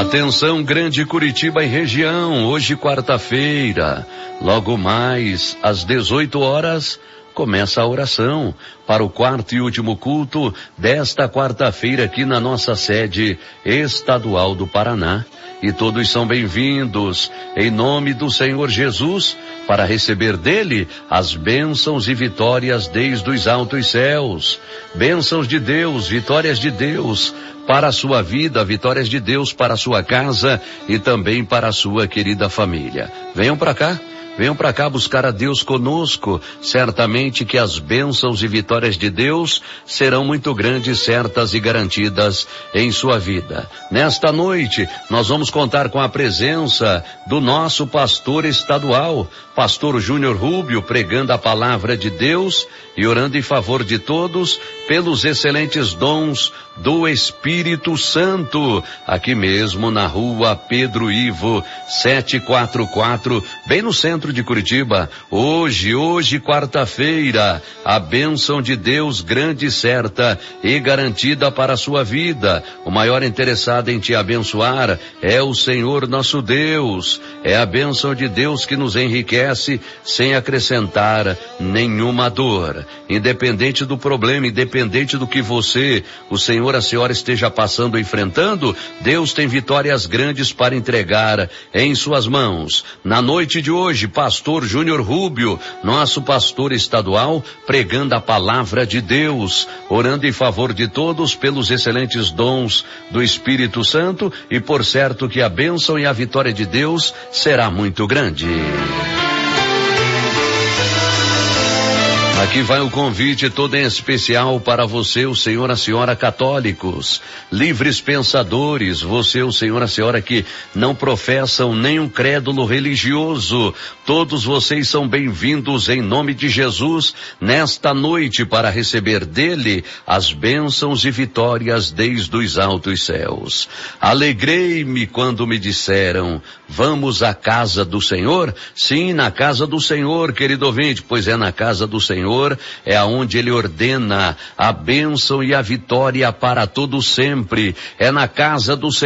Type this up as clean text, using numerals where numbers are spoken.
Atenção, Grande Curitiba e região, hoje quarta-feira, logo mais às 18 horas, começa a oração para o quarto e último culto desta quarta-feira aqui na nossa sede estadual do Paraná. E todos são bem-vindos em nome do Senhor Jesus para receber dele as bênçãos e vitórias desde os altos céus. Bênçãos de Deus, vitórias de Deus para a sua vida, vitórias de Deus para a sua casa e também para a sua querida família. Venham para cá buscar a Deus conosco. Certamente que as bênçãos e vitórias de Deus serão muito grandes, certas e garantidas em sua vida. Nesta noite, nós vamos contar com a presença do nosso pastor estadual, pastor Júnior Rubio, pregando a palavra de Deus e orando em favor de todos pelos excelentes dons do Espírito Santo, aqui mesmo na rua Pedro Ivo, 744, bem no centro de Curitiba. Hoje, quarta-feira, a bênção de Deus grande, certa e garantida para a sua vida. O maior interessado em te abençoar é o Senhor nosso Deus. É a bênção de Deus que nos enriquece sem acrescentar nenhuma dor. Independente do problema, independente do que você, o Senhor, a senhora esteja passando, enfrentando, Deus tem vitórias grandes para entregar em suas mãos. Na noite de hoje, pastor Júnior Rubio, nosso pastor estadual, pregando a palavra de Deus, orando em favor de todos pelos excelentes dons do Espírito Santo e por certo que a bênção e a vitória de Deus será muito grande. Aqui vai o convite todo em especial para você, o senhor, a senhora católicos, livres pensadores, você, o senhor, a senhora que não professam nenhum crédulo religioso. Todos vocês são bem-vindos em nome de Jesus nesta noite para receber dele as bênçãos e vitórias desde os altos céus. Alegrei-me quando me disseram, vamos à casa do Senhor? Sim, na casa do Senhor, querido ouvinte, pois é na casa do Senhor, é aonde ele ordena a bênção e a vitória para todo sempre. É na casa do Senhor